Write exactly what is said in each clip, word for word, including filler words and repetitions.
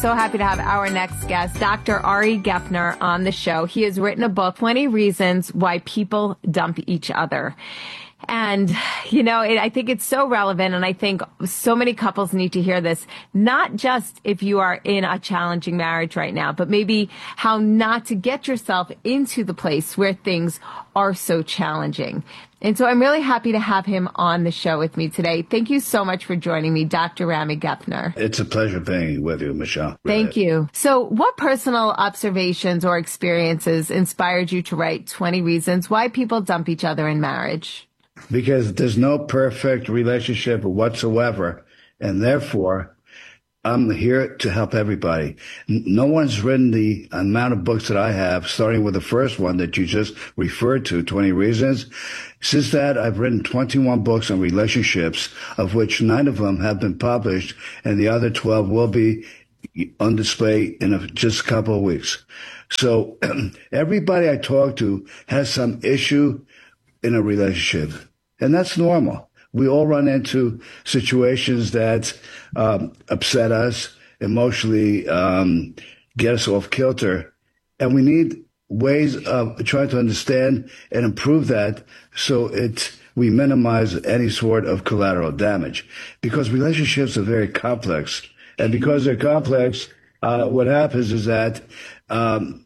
So happy to have our next guest, Doctor Ari Gefner, on the show. He has written a book, twenty Reasons Why People Dump Each Other. And, you know, it, I think it's so relevant, and I think so many couples need to hear this, not just if you are in a challenging marriage right now, but maybe how not to get yourself into the place where things are so challenging. And so I'm really happy to have him on the show with me today. Thank you so much for joining me, Doctor Rami Gefner. It's a pleasure being with you, Michelle. Thank you. So what personal observations or experiences inspired you to write twenty Reasons Why People Dump Each Other in Marriage? Because there's no perfect relationship whatsoever, and therefore I'm here to help everybody. No one's written the amount of books that I have, starting with the first one that you just referred to, twenty Reasons. Since that, I've written twenty-one books on relationships, of which nine of them have been published, and the other twelve will be on display in a, just a couple of weeks. So everybody I talk to has some issue in a relationship, and that's normal. We all run into situations that um, upset us, emotionally um, get us off kilter, and we need ways of trying to understand and improve that so it we minimize any sort of collateral damage. Because relationships are very complex, and because they're complex, uh, what happens is that um,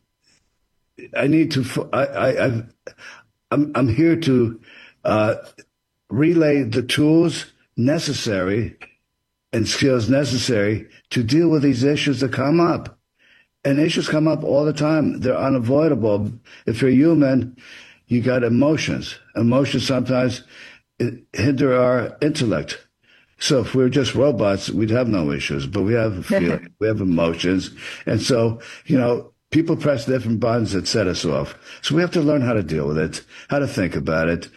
I need to. I, I, I've, I'm I'm here to uh, relay the tools necessary and skills necessary to deal with these issues that come up. And issues come up all the time. They're unavoidable. If you're human, you got emotions. Emotions sometimes hinder our intellect. So if we were just robots, we'd have no issues. But we have feelings, we have emotions. And so, you know, people press different buttons that set us off. So we have to learn how to deal with it, how to think about it,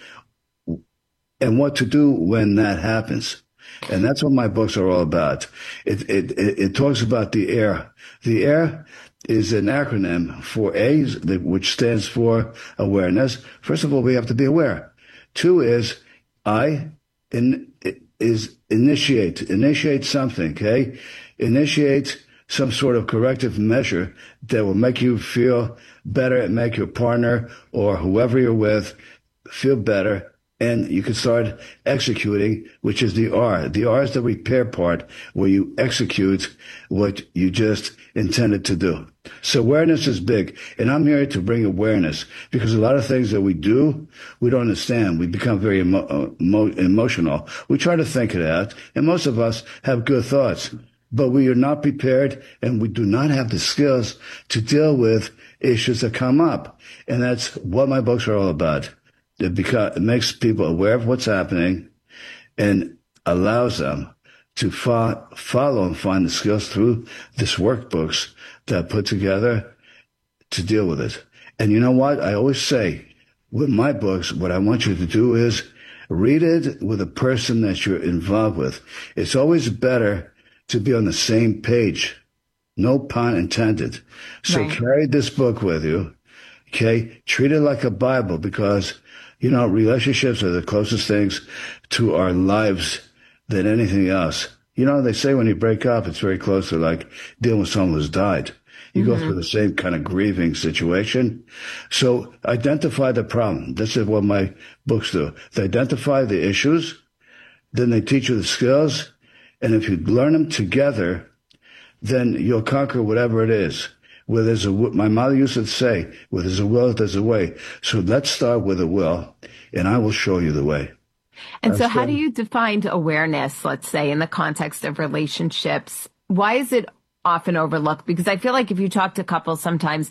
and what to do when that happens. And that's what my books are all about. It, it, it, it talks about the AIR. The AIR is an acronym for A, which stands for awareness. First of all, we have to be aware. Two is I, in, is initiate, initiate something, okay? Initiate some sort of corrective measure that will make you feel better and make your partner or whoever you're with feel better. And you can start executing, which is the R. The R is the repair part, where you execute what you just intended to do. So awareness is big. And I'm here to bring awareness, because a lot of things that we do, we don't understand. We become very emo- emo- emotional. We try to think it out. And most of us have good thoughts, but we are not prepared, and we do not have the skills to deal with issues that come up. And that's what my books are all about. It, beca- it makes people aware of what's happening and allows them to fo- follow and find the skills through this workbooks that I put together to deal with it. And you know what? I always say with my books, what I want you to do is read it with a person that you're involved with. It's always better to be on the same page. No pun intended. So right. Carry this book with you. Okay. Treat it like a Bible, because you know, relationships are the closest things to our lives than anything else. You know, they say when you break up, it's very close to like dealing with someone who's died. You mm-hmm. go through the same kind of grieving situation. So identify the problem. This is what my books do. They identify the issues, then they teach you the skills. And if you learn them together, then you'll conquer whatever it is. Where there's a, my mother used to say, where there's a will, there's a way. So let's start with a will, and I will show you the way. And That's so how do you define awareness, let's say, in the context of relationships? Why is it often overlooked? Because I feel like if you talk to couples, sometimes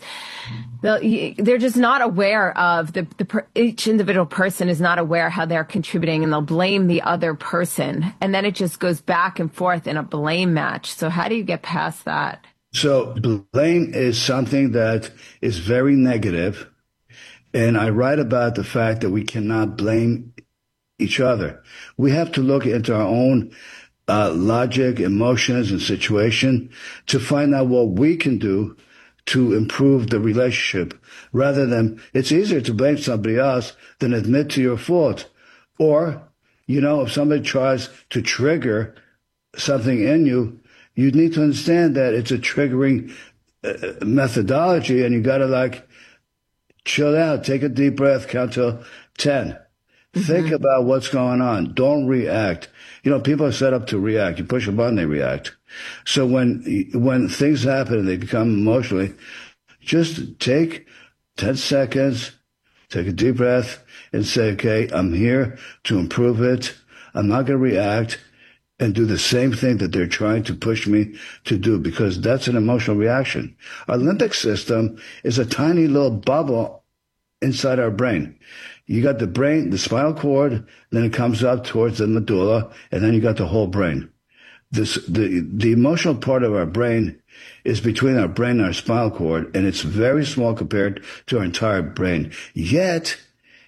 they're just not aware of the, the each individual person is not aware how they're contributing, and they'll blame the other person. And then it just goes back and forth in a blame match. So how do you get past that? So blame is something that is very negative, and I write about the fact that we cannot blame each other. We have to look into our own uh, logic, emotions, and situation to find out what we can do to improve the relationship, rather than it's easier to blame somebody else than admit to your fault. Or, you know, if somebody tries to trigger something in you, you need to understand that it's a triggering uh, methodology, and you got to like chill out, take a deep breath, count till ten. Mm-hmm. Think about what's going on. Don't react. You know, people are set up to react. You push a button, they react. So when when things happen and they become emotionally, just take ten seconds, take a deep breath, and say, okay, I'm here to improve it. I'm not going to react and do the same thing that they're trying to push me to do, because that's an emotional reaction. Our limbic system is a tiny little bubble inside our brain. You got the brain, the spinal cord, then it comes up towards the medulla, and then you got the whole brain. This, the, the emotional part of our brain is between our brain and our spinal cord, and it's very small compared to our entire brain. Yet,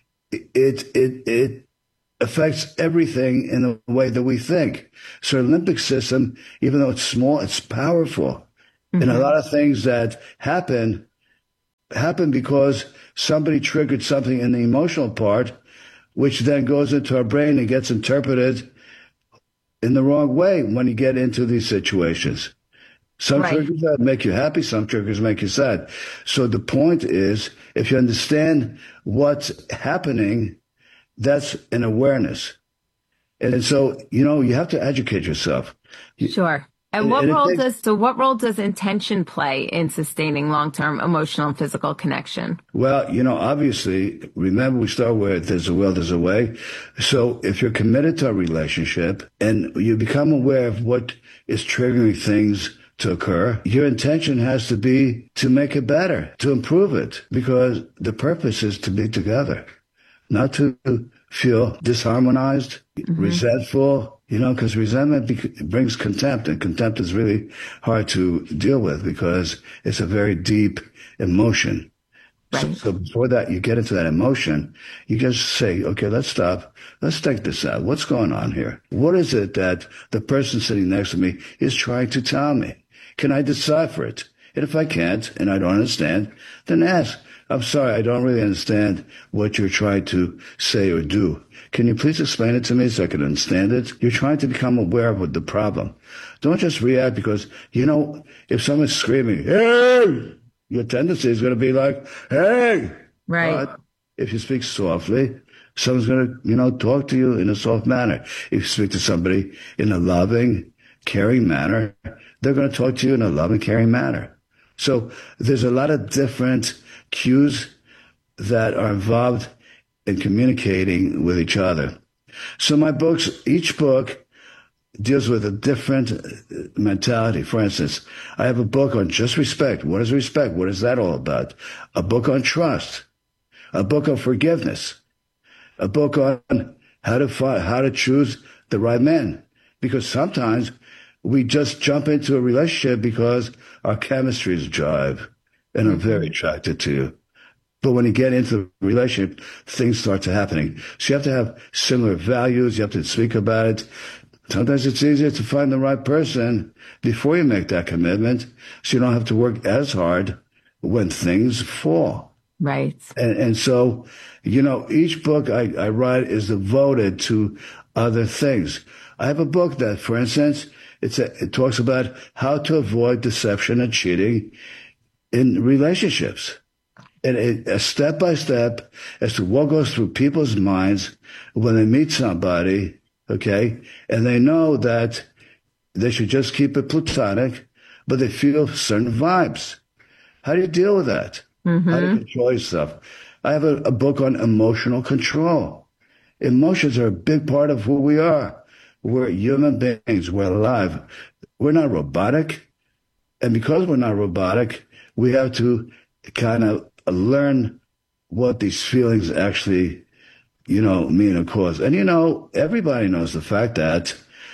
it, it, it affects everything in the way that we think. So our limbic system, even though it's small, it's powerful. Mm-hmm. And a lot of things that happen, happen because somebody triggered something in the emotional part, which then goes into our brain and gets interpreted in the wrong way when you get into these situations. Some right. triggers make you happy, some triggers make you sad. So the point is, if you understand what's happening, that's an awareness. And so, you know, you have to educate yourself. Sure. And, and what and role takes, does so what role does intention play in sustaining long-term emotional and physical connection? Well, you know, obviously, remember we start with there's a will, there's a way. So if you're committed to a relationship and you become aware of what is triggering things to occur, your intention has to be to make it better, to improve it, because the purpose is to be together, not to feel disharmonized, mm-hmm. resentful. You know, because resentment bec- brings contempt, and contempt is really hard to deal with because it's a very deep emotion. Right. So, so before that, you get into that emotion, you just say, okay, let's stop. Let's take this out. What's going on here? What is it that the person sitting next to me is trying to tell me? Can I decipher it? And if I can't, and I don't understand, then ask. I'm sorry, I don't really understand what you're trying to say or do. Can you please explain it to me so I can understand it? You're trying to become aware of the problem. Don't just react because, you know, if someone's screaming, hey, your tendency is going to be like, hey. Right. But if you speak softly, someone's going to, you know, talk to you in a soft manner. If you speak to somebody in a loving, caring manner, they're going to talk to you in a loving, caring manner. So there's a lot of different cues that are involved in communicating with each other. So my books, each book deals with a different mentality. For instance, I have a book on just respect. What is respect? What is that all about? A book on trust, a book on forgiveness, a book on how to find, how to choose the right man. Because sometimes we just jump into a relationship because our chemistry is jive and I'm very attracted to you. But when you get into the relationship, things start to happening. So you have to have similar values. You have to speak about it. Sometimes it's easier to find the right person before you make that commitment, so you don't have to work as hard when things fall. Right. And, and so, you know, each book I, I write is devoted to other things. I have a book that, for instance, it's a, it talks about how to avoid deception and cheating in relationships. And it, a step by step as to what goes through people's minds when they meet somebody, okay, and they know that they should just keep it platonic, but they feel certain vibes. How do you deal with that? Mm-hmm. How do you control yourself? I have a, a book on emotional control. Emotions are a big part of who we are. We're human beings. We're alive. We're not robotic. And because we're not robotic, we have to kind of learn what these feelings actually, you know, mean or cause. And, you know, everybody knows the fact that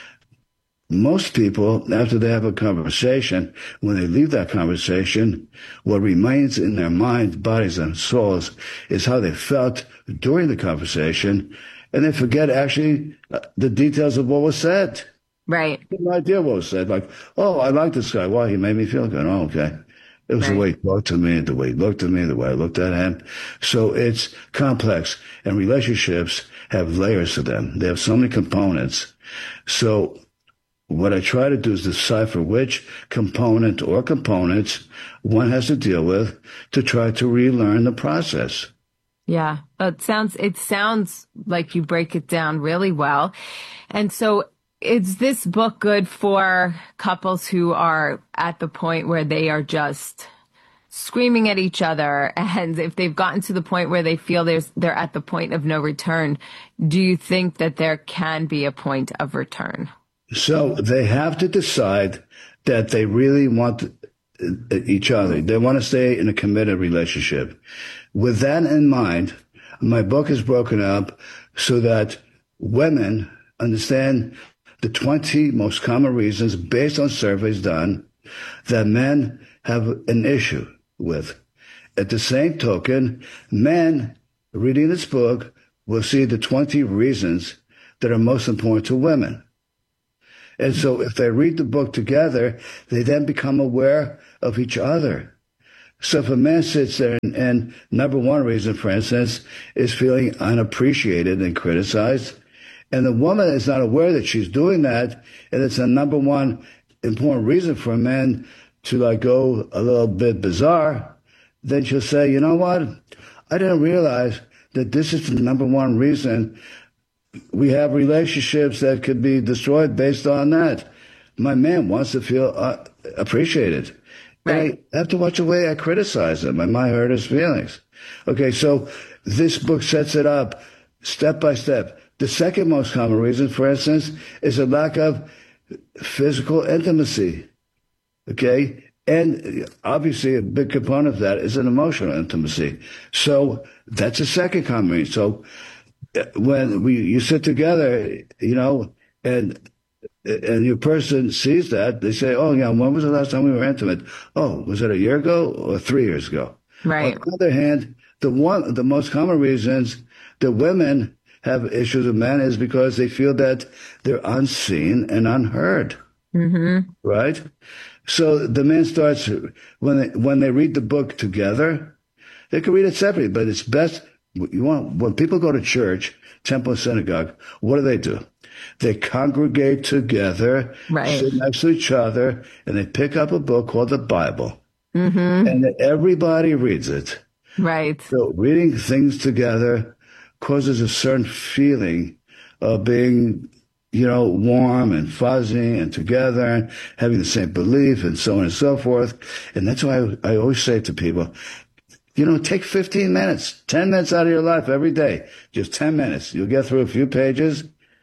most people, after they have a conversation, when they leave that conversation, what remains in their minds, bodies, and souls is how they felt during the conversation. And they forget actually the details of what was said. Right. They have no idea what was said. Like, oh, I like this guy. Wow, he made me feel good. Oh, okay. It was right. The way he talked to me, the way he looked at me, the way I looked at him. So it's complex. And relationships have layers to them. They have so many components. So what I try to do is decipher which component or components one has to deal with to try to relearn the process. Yeah, it sounds, it sounds like you break it down really well. And so is this book good for couples who are at the point where they are just screaming at each other, and if they've gotten to the point where they feel there's, they're at the point of no return, do you think that there can be a point of return? So they have to decide that they really want each other. They want to stay in a committed relationship. With that in mind, my book is broken up so that women understand the twenty most common reasons based on surveys done that men have an issue with. At the same token, men reading this book will see the twenty reasons that are most important to women. And so if they read the book together, they then become aware of each other. So if a man sits there and, and number one reason, for instance, is feeling unappreciated and criticized, and the woman is not aware that she's doing that, and it's a number one important reason for a man to like go a little bit bizarre, then she'll say, you know what? I didn't realize that this is the number one reason we have relationships that could be destroyed based on that. My man wants to feel uh, appreciated. Right. And I have to watch the way I criticize him. I might hurt his feelings. Okay, so this book sets it up step by step. The second most common reason, for instance, is a lack of physical intimacy. Okay? And obviously a big component of that is an emotional intimacy. So that's a second common reason. So when we you sit together, you know, and and your person sees that, they say, oh, yeah, when was the last time we were intimate? Oh, was it a year ago or three years ago? Right. On the other hand, the one, the most common reasons that women have issues with men is because they feel that they're unseen and unheard. Mm-hmm. Right? So the man starts, when they, when they read the book together, they can read it separately, but it's best, you want, when people go to church, temple, and synagogue, what do they do? They congregate together, right, sit next to each other, and they pick up a book called the Bible. Mm-hmm. And everybody reads it. Right. So reading things together causes a certain feeling of being, you know, warm and fuzzy and together and having the same belief and so on and so forth. And that's why I, I always say to people, you know, take fifteen minutes, ten minutes out of your life every day, just ten minutes. You'll get through a few pages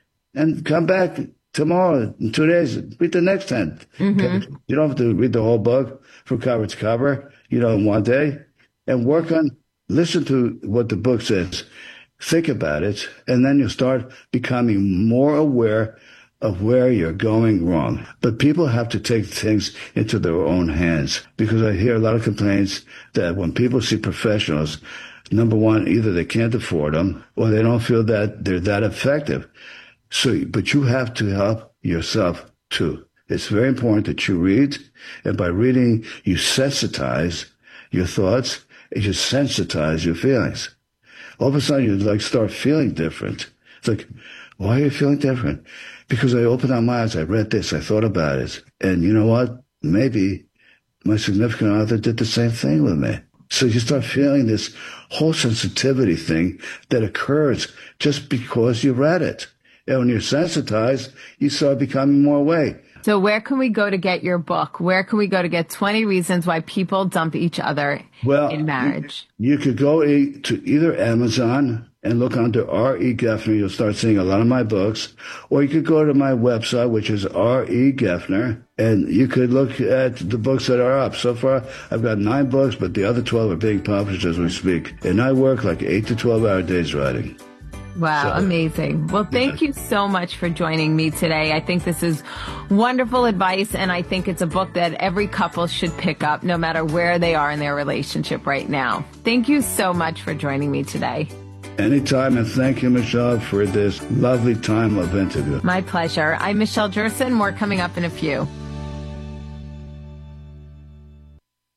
and come back tomorrow, in two days, read the next ten. Mm-hmm. You don't have to read the whole book from cover to cover, you know, in one day. And work on, listen to what the book says, think about it, and then you'll start becoming more aware of where you're going wrong. But people have to take things into their own hands, because I hear a lot of complaints that when people see professionals, number one, either they can't afford them or they don't feel that they're that effective. So, but you have to help yourself too. It's very important that you read, and by reading, you sensitize your thoughts, and you sensitize your feelings. All of a sudden, you like start feeling different. It's like, why are you feeling different? Because I opened up my eyes, I read this, I thought about it. And you know what? Maybe my significant other did the same thing with me. So you start feeling this whole sensitivity thing that occurs just because you read it. And when you're sensitized, you start becoming more awake. So where can we go to get your book? Where can we go to get twenty reasons why people dump each other well, in marriage? You, you could go e- to either Amazon and look under R E. Geffner. You'll start seeing a lot of my books. Or you could go to my website, which is R E. Geffner, and you could look at the books that are up. So far, I've got nine books, but the other twelve are being published as we speak. And I work like eight to twelve hour days writing. Wow, so, amazing. Well, thank yeah. you so much for joining me today. I think this is wonderful advice, and I think it's a book that every couple should pick up no matter where they are in their relationship right now. Thank you so much for joining me today. Anytime, and thank you, Michelle, for this lovely time of interview. My pleasure. I'm Michelle Gerson. More coming up in a few.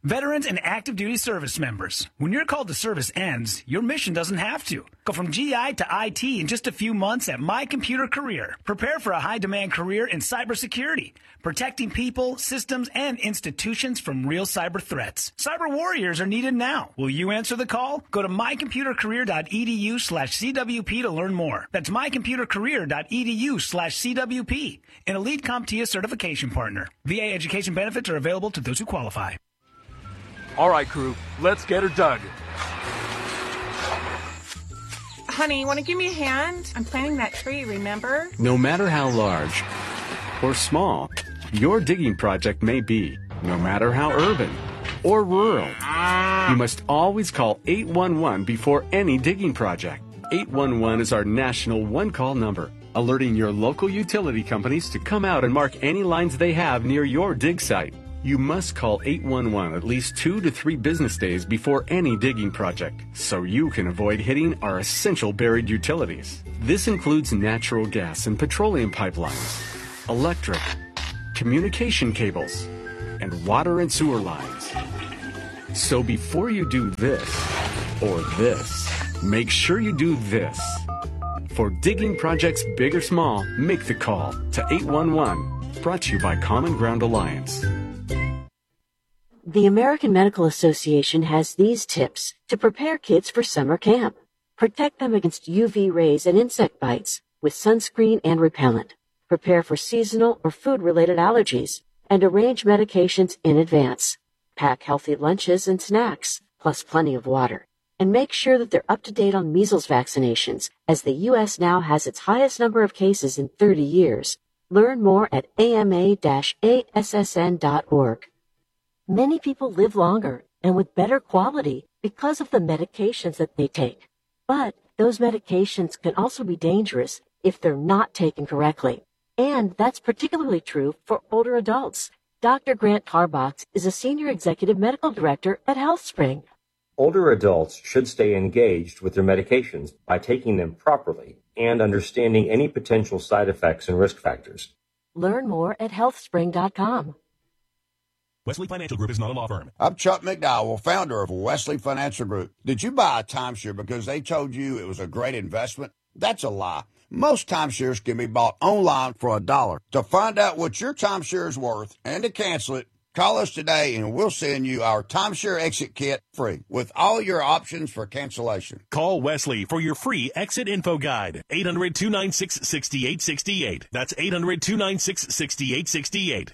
Veterans and active duty service members, when your call to service ends, your mission doesn't have to. Go from G I to I T in just a few months at My Computer Career. Prepare for a high-demand career in cybersecurity, protecting people, systems, and institutions from real cyber threats. Cyber warriors are needed now. Will you answer the call? Go to mycomputercareer.edu slash CWP to learn more. That's mycomputercareer.edu slash CWP, an elite CompTIA certification partner. V A education benefits are available to those who qualify. All right, crew, let's get her dug. Honey, want to give me a hand? I'm planting that tree, remember? No matter how large or small your digging project may be, no matter how urban or rural, you must always call eight one one before any digging project. eight one one is our national one-call number, alerting your local utility companies to come out and mark any lines they have near your dig site. You must call eight one one at least two to three business days before any digging project, so you can avoid hitting our essential buried utilities. This includes natural gas and petroleum pipelines, electric, communication cables, and water and sewer lines. So before you do this or this, make sure you do this. For digging projects big or small, make the call to eight one one. Brought to you by Common Ground Alliance. The American Medical Association has these tips to prepare kids for summer camp. Protect them against U V rays and insect bites with sunscreen and repellent. Prepare for seasonal or food-related allergies and arrange medications in advance. Pack healthy lunches and snacks, plus plenty of water. And make sure that they're up to date on measles vaccinations, as the U S now has its highest number of cases in thirty years. Learn more at A M A A S S N dot org. Many people live longer and with better quality because of the medications that they take. But those medications can also be dangerous if they're not taken correctly. And that's particularly true for older adults. Doctor Grant Tarbox is a senior executive medical director at HealthSpring. Older adults should stay engaged with their medications by taking them properly and understanding any potential side effects and risk factors. Learn more at health spring dot com. Wesley Financial Group is not a law firm. I'm Chuck McDowell, founder of Wesley Financial Group. Did you buy a timeshare because they told you it was a great investment? That's a lie. Most timeshares can be bought online for a dollar. To find out what your timeshare is worth and to cancel it, call us today and we'll send you our timeshare exit kit free with all your options for cancellation. Call Wesley for your free exit info guide. eight hundred, two nine six, six eight six eight. That's eight hundred, two nine six, six eight six eight.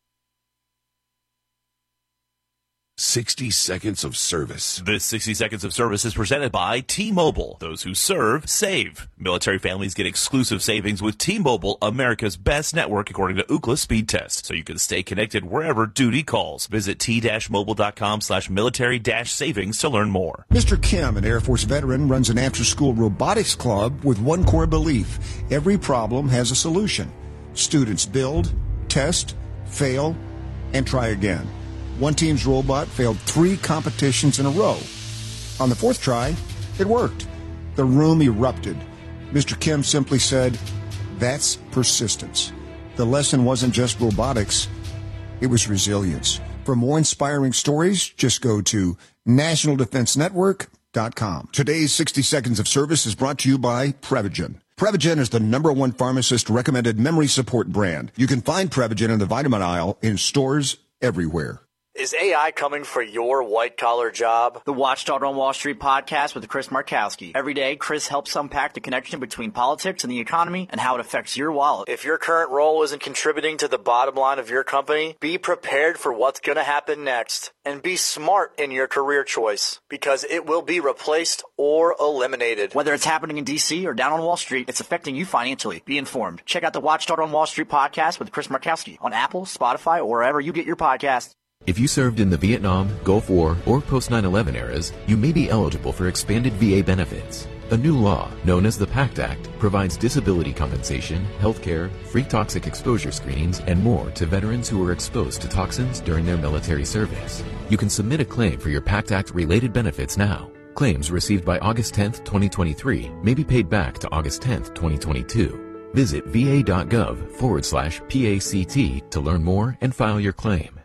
sixty seconds of service. This sixty seconds of service is presented by T-Mobile. Those who serve, save. Military families get exclusive savings with T-Mobile, America's best network according to Ookla speed test, so you can stay connected wherever duty calls. Visit t-mobile.com slash military dash savings to learn more. Mister Kim, an Air Force veteran, runs an after-school robotics club with one core belief: every problem has a solution. Students build, test, fail, and try again. One team's robot failed three competitions in a row. On the fourth try, it worked. The room erupted. Mister Kim simply said, "That's persistence." The lesson wasn't just robotics, it was resilience. For more inspiring stories, just go to national defense network dot com. Today's sixty seconds of service is brought to you by Prevagen. Prevagen is the number one pharmacist-recommended memory support brand. You can find Prevagen in the vitamin aisle in stores everywhere. Is A I coming for your white-collar job? The Watchdog on Wall Street podcast with Chris Markowski. Every day, Chris helps unpack the connection between politics and the economy and how it affects your wallet. If your current role isn't contributing to the bottom line of your company, be prepared for what's going to happen next. And be smart in your career choice, because it will be replaced or eliminated. Whether it's happening in D C or down on Wall Street, it's affecting you financially. Be informed. Check out the Watchdog on Wall Street podcast with Chris Markowski on Apple, Spotify, or wherever you get your podcasts. If you served in the Vietnam, Gulf War, or post nine eleven eras, you may be eligible for expanded V A benefits. A new law, known as the PACT Act, provides disability compensation, health care, free toxic exposure screenings, and more to veterans who were exposed to toxins during their military service. You can submit a claim for your PACT Act-related benefits now. Claims received by August tenth, twenty twenty-three may be paid back to August tenth, twenty twenty-two. Visit va.gov forward slash PACT to learn more and file your claim.